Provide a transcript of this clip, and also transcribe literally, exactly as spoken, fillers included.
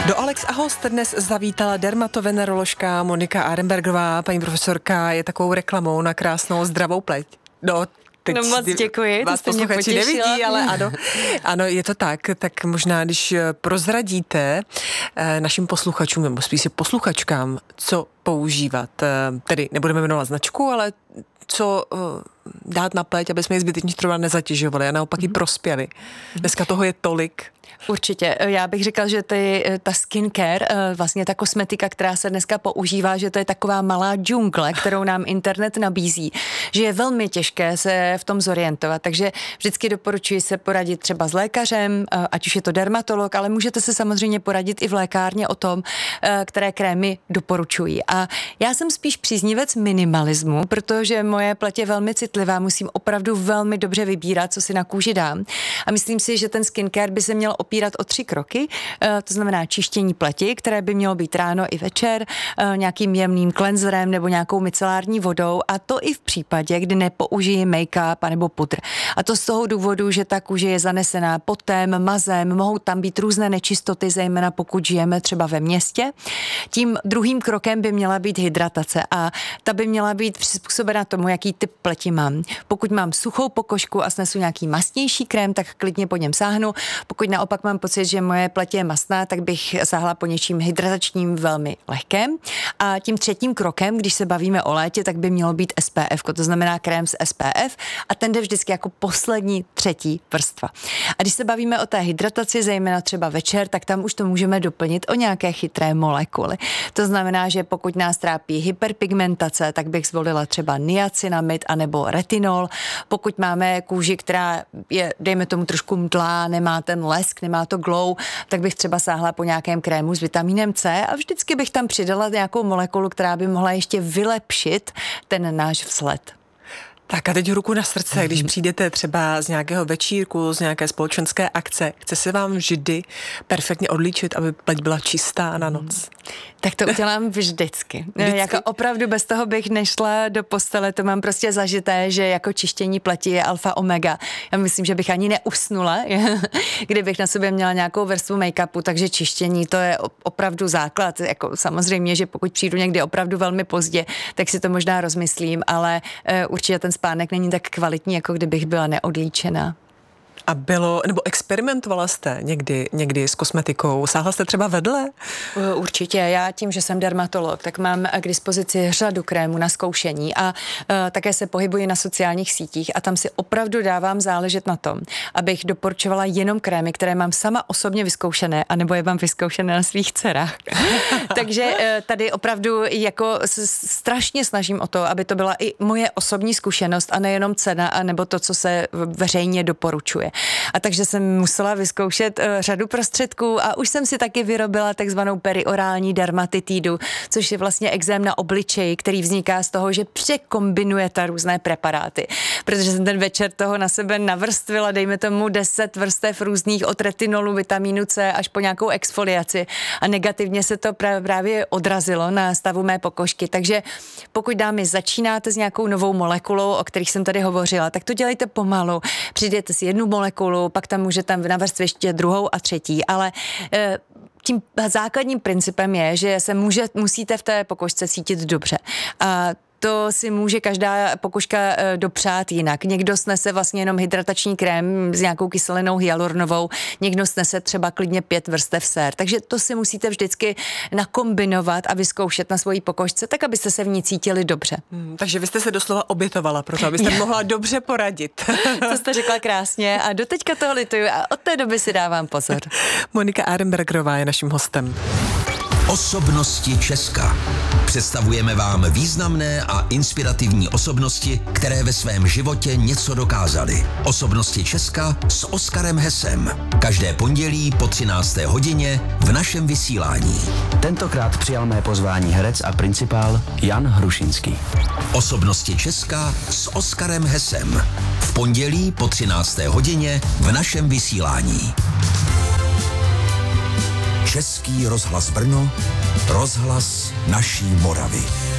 Do Alex a host dnes zavítala dermatoveneroložka Monika Arenbergerová. Paní profesorka je takovou reklamou na krásnou zdravou pleť. No, teď no moc děkuji, vás posluchači nevidí, ale ano, ano, je to tak. Tak možná, když prozradíte našim posluchačům, nebo spíš posluchačkám, co používat, tedy nebudeme jmenovat značku, ale co dát na pleť, aby jsme ji zbytečně třeba nezatěžovali a naopak ji prospěli. Dneska toho je tolik. Určitě. Já bych řekla, že ty, ta skincare, vlastně ta kosmetika, která se dneska používá, že to je taková malá džungle, kterou nám internet nabízí, že je velmi těžké se v tom zorientovat. Takže vždycky doporučuji se poradit třeba s lékařem, ať už je to dermatolog, ale můžete se samozřejmě poradit i v lékárně o tom, které krémy doporučují. A já jsem spíš příznivec minimalismu, protože moje pleť je velmi citlivá, musím opravdu velmi dobře vybírat, co si na kůži dám. A myslím si, že ten skincare by se měl opírat o tři kroky, to znamená čištění pleti, které by mělo být ráno i večer, nějakým jemným cleanserem nebo nějakou micelární vodou, a to i v případě, kdy nepoužiji make-up nebo pudr. A to z toho důvodu, že ta kůže je zanesená potem, mazem, mohou tam být různé nečistoty, zejména pokud žijeme třeba ve městě. Tím druhým krokem by měla být hydratace a ta by měla být přizpůsobena tomu, jaký typ pleti mám. Pokud mám suchou pokožku a snesu nějaký mastnější krém, tak klidně po něm sáhnu. Pokud naopak mám pocit, že moje pleť je mastná, tak bych sáhla po něčím hydratačním velmi lehkém. A tím třetím krokem, když se bavíme o létě, tak by mělo být S P F, to znamená krém s S P F, a ten jde vždycky jako poslední třetí vrstva. A když se bavíme o té hydrataci, zejména třeba večer, tak tam už to můžeme doplnit o nějaké chytré molekuly. To znamená, že pokud nás trápí hyperpigmentace, tak bych zvolila třeba niacinamid anebo retinol. Pokud máme kůži, která je, dejme tomu, trošku mdlá, nemá ten lesk, nemá to glow, tak bych třeba sáhla po nějakém krému s vitamínem C a vždycky bych tam přidala nějakou molekulu, která by mohla ještě vylepšit ten náš vzhled. Tak a teď ruku na srdce, když přijdete třeba z nějakého večírku, z nějaké společenské akce, chce se vám vždy perfektně odlíčit, aby pleť byla čistá na noc? Tak to udělám vždycky. vždycky. Jako opravdu bez toho bych nešla do postele, to mám prostě zažité, že jako čištění pleti je alfa omega. Já myslím, že bych ani neusnula, kdybych na sobě měla nějakou vrstvu make-upu, takže čištění to je opravdu základ. Jako samozřejmě, že pokud přijdu někdy opravdu velmi pozdě, tak si to možná rozmyslím, ale uh, určitě ten spánek není tak kvalitní, jako kdybych byla neodlíčená. A bylo, nebo experimentovala jste někdy, někdy s kosmetikou? Sáhla jste třeba vedle? Určitě. Já tím, že jsem dermatolog, tak mám k dispozici řadu krémů na zkoušení a uh, také se pohybuji na sociálních sítích a tam si opravdu dávám záležet na tom, abych doporučovala jenom krémy, které mám sama osobně vyzkoušené, anebo je mám vyzkoušené na svých dcerách. Takže uh, tady opravdu jako strašně snažím o to, aby to byla i moje osobní zkušenost a nejenom cena, anebo to, co se veřejně doporučuje. A takže jsem musela vyzkoušet uh, řadu prostředků a už jsem si taky vyrobila takzvanou periorální dermatitidu, což je vlastně ekzém na obličeji, který vzniká z toho, že překombinujete různé preparáty. Protože jsem ten večer toho na sebe navrstvila, dejme tomu deset vrstev různých od retinolu, vitamínu C až po nějakou exfoliaci a negativně se to právě odrazilo na stavu mé pokožky. Takže pokud, dámy, začínáte s nějakou novou molekulou, o kterých jsem tady hovořila, tak to dělejte pomalu. Přijdete si jednu molekulu, pak tam můžete navrstvit ještě druhou a třetí, ale e, tím základním principem je, že se může, musíte v té pokožce cítit dobře. A to si může každá pokožka dopřát jinak. Někdo snese vlastně jenom hydratační krém s nějakou kyselinou hyaluronovou, někdo snese třeba klidně pět vrstev sér. Takže to si musíte vždycky nakombinovat a vyzkoušet na svojí pokožce, tak abyste se v ní cítili dobře. Hmm, takže vy jste se doslova obětovala pro to, abyste mohla dobře poradit. To jste řekla krásně a doteďka toho lituju a od té doby si dávám pozor. Monika Arenbergerová je naším hostem. Osobnosti Česka. Představujeme vám významné a inspirativní osobnosti, které ve svém životě něco dokázaly. Osobnosti Česka s Oskarem Hesem. Každé pondělí po třinácté hodině v našem vysílání. Tentokrát přijal mé pozvání herec a principál Jan Hrušinský. Osobnosti Česka s Oskarem Hesem. V pondělí po třinácté hodině v našem vysílání. Český rozhlas Brno, rozhlas naší Moravy.